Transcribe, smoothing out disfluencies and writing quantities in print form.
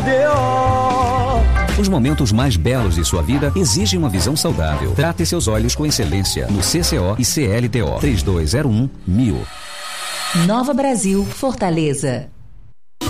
Os momentos mais belos de sua vida exigem uma visão saudável. Trate seus olhos com excelência no CCO e CLTO. 3201-1000. Nova Brasil, Fortaleza.